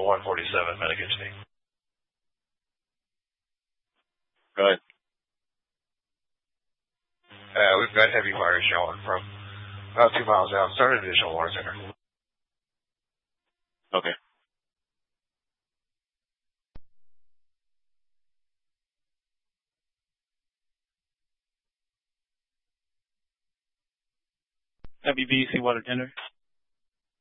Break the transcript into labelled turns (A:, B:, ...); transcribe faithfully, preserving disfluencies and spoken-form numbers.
A: for one forty-seven, Medic to me.
B: Go ahead.
A: Uh, we've got heavy fire showing from about two miles out. Started additional water center.
B: Okay.
C: W B C water tender.